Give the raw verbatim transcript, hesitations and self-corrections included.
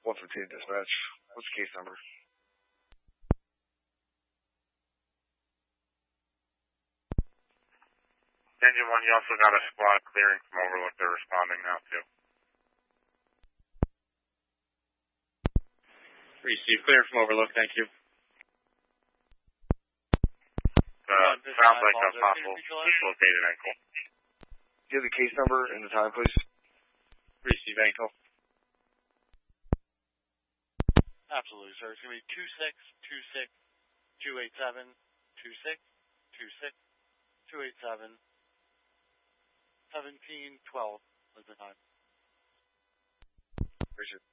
one fifteen dispatch. What's the case number? Engine one, you also got a squad clearing from Overlook. They're responding now, too. Receive clear from Overlook, thank you. Uh, sounds like a possible dislocated ankle. Do you have the case number and the time, please? Receive ankle. Absolutely, sir. It's going to be two six two six two eight seven two six two six two eight seven seventeen twelve was the time. Appreciate it.